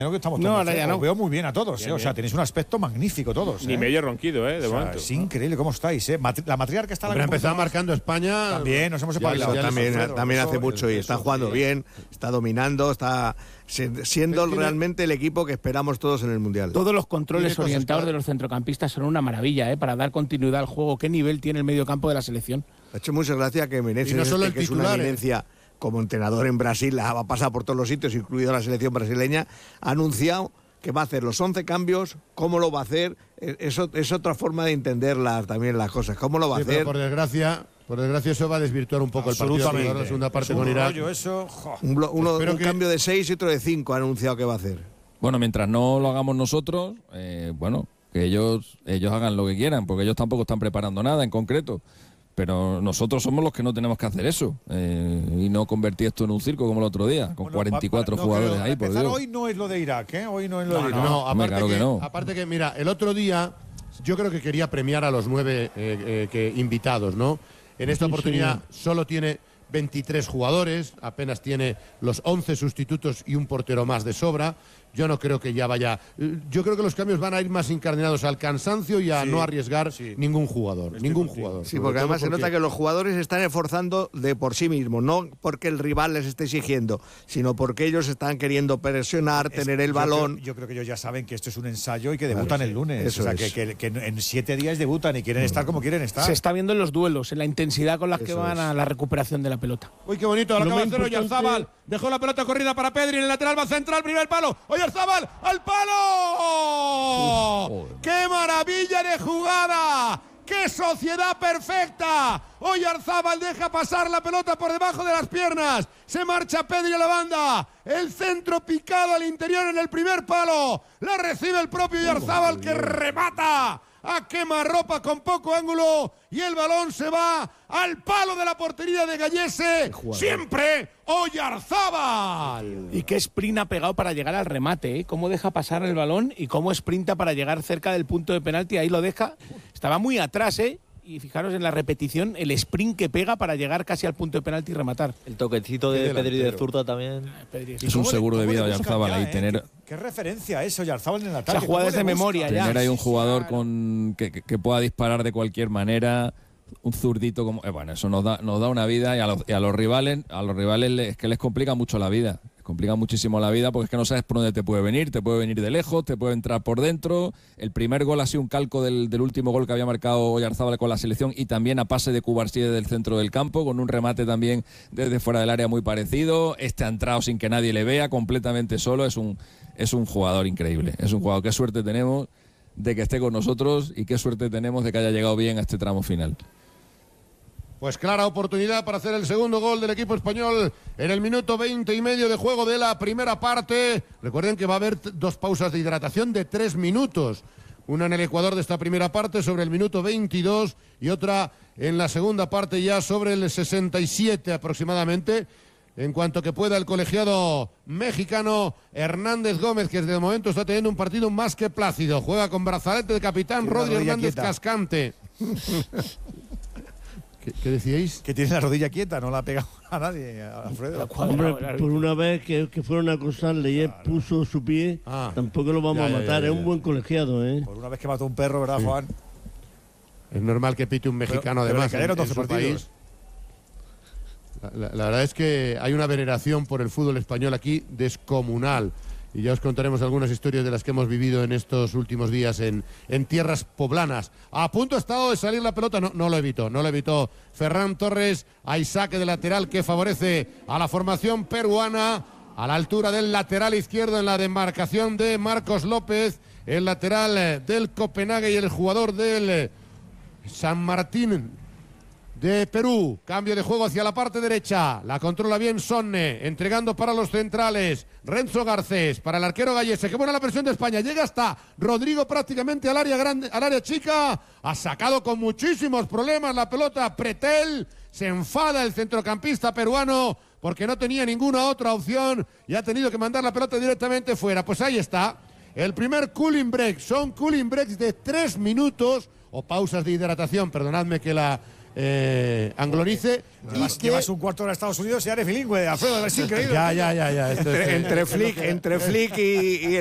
Que estamos No, todos, ahora ya no. Os veo muy bien a todos, Bien, O sea, tenéis un aspecto magnífico todos. Ni medio ronquido, de momento. Es increíble cómo estáis, La matriarca está... Pero empezado marcando España. También nos hemos espabilado. También hace mucho y está jugando bien, está dominando, está siendo realmente el equipo que esperamos todos en el Mundial. Todos los controles orientados de los centrocampistas son una maravilla, para dar continuidad al juego. ¿Qué nivel tiene el mediocampo de la selección? Ha hecho muchas gracias que Menezes, no solo el que es una titular, eminencia como entrenador en Brasil, va a pasar por todos los sitios, incluido la selección brasileña, ha anunciado que va a hacer los 11 cambios, cómo lo va a hacer, eso es otra forma de entender también las cosas, cómo lo va a hacer. Pero por desgracia eso va a desvirtuar un poco el partido. La segunda parte con Irak. Un cambio de 6 y otro de 5 ha anunciado que va a hacer. Bueno, mientras no lo hagamos nosotros, que ellos hagan lo que quieran, porque ellos tampoco están preparando nada en concreto. Pero nosotros somos los que no tenemos que hacer eso y no convertir esto en un circo como el otro día, con 44 jugadores ahí, por Dios. Hoy no es lo de Irak, Hoy no es lo de Irak. No, claro que no. Aparte que, mira, el otro día yo creo que quería premiar a los 9 invitados, ¿no? En esta oportunidad solo tiene 23 jugadores, apenas tiene los 11 sustitutos y un portero más de sobra. Yo no creo que ya vaya... Yo creo que los cambios van a ir más incardinados al cansancio y a no arriesgar ningún jugador. Sí, porque además se nota que los jugadores se están esforzando de por sí mismos, no porque el rival les esté exigiendo, sino porque ellos están queriendo presionar, tener el balón. Yo creo que ellos ya saben que esto es un ensayo y que debutan el lunes. Que en 7 días debutan y quieren estar como quieren estar. Se está viendo en los duelos, en la intensidad con la que van a la recuperación de la pelota. Uy, qué bonito, lo acaba de hacer Oyarzábal. Dejó la pelota corrida para Pedri en el lateral, va central, primer palo. Oyarzábal, ¡al palo! ¡Qué maravilla de jugada! ¡Qué sociedad perfecta! Oyarzábal deja pasar la pelota por debajo de las piernas. Se marcha Pedri a la banda. El centro picado al interior en el primer palo. La recibe el propio Oyarzábal que remata a quemarropa con poco ángulo y el balón se va al palo de la portería de Gallese. Siempre Oyarzábal. Y qué sprint ha pegado para llegar al remate, Cómo deja pasar el balón y cómo sprinta para llegar cerca del punto de penalti. Ahí lo deja. Estaba muy atrás, Y fijaros en la repetición, el sprint que pega para llegar casi al punto de penalti y rematar. El toquecito de Pedri de zurda también. Es un seguro de vida Oyarzábal ahí tener... ¿Qué referencia es Oyarzábal en el ataque? Esa jugada es de memoria ya. Tener ahí un jugador que pueda disparar de cualquier manera, un zurdito como... eso nos da una vida y a los rivales es que les complica mucho la vida. Complica muchísimo la vida porque es que no sabes por dónde te puede venir de lejos, te puede entrar por dentro. El primer gol ha sido un calco del último gol que había marcado Oyarzábal con la selección y también a pase de Cubarsí desde el centro del campo, con un remate también desde fuera del área muy parecido. Ha entrado sin que nadie le vea, completamente solo. Es un jugador increíble, es un jugador. Qué suerte tenemos de que esté con nosotros y qué suerte tenemos de que haya llegado bien a este tramo final. Pues clara oportunidad para hacer el segundo gol del equipo español en el minuto 20 y medio de juego de la primera parte. Recuerden que va a haber 2 pausas de hidratación de 3 minutos. Una en el Ecuador de esta primera parte sobre el minuto 22 y otra en la segunda parte ya sobre el 67 aproximadamente. En cuanto que pueda el colegiado mexicano Hernández Gómez, que desde el momento está teniendo un partido más que plácido. Juega con brazalete de capitán Rodri Hernández Cascante. ¿Qué decíais? Que tiene la rodilla quieta, no la ha pegado a nadie, Alfredo. Hombre, por una vez que fueron a acosarle y él puso su pie, tampoco lo vamos a matar. Es un buen colegiado, Por una vez que mató un perro, ¿verdad, Juan? Es normal que pite un mexicano, además, en su país. La verdad es que hay una veneración por el fútbol español aquí descomunal. Y ya os contaremos algunas historias de las que hemos vivido en estos últimos días en tierras poblanas. A punto ha estado de salir la pelota, no lo evitó Ferran Torres. Hay saque de lateral que favorece a la formación peruana, a la altura del lateral izquierdo en la demarcación de Marcos López, el lateral del Copenhague y el jugador del San Martín de Perú. Cambio de juego hacia la parte derecha, la controla bien Sonne, entregando para los centrales Renzo Garcés, para el arquero Gallese. Qué buena la presión de España, llega hasta Rodrigo prácticamente al área grande, al área chica, ha sacado con muchísimos problemas la pelota Pretel, se enfada el centrocampista peruano porque no tenía ninguna otra opción y ha tenido que mandar la pelota directamente fuera. Pues ahí está, el primer cooling break, son cooling breaks de 3 minutos o pausas de hidratación, perdonadme que la anglonice. Llevas un cuarto de hora a Estados Unidos y eres bilingüe, Alfredo, es increíble. Ya. Entre Flick y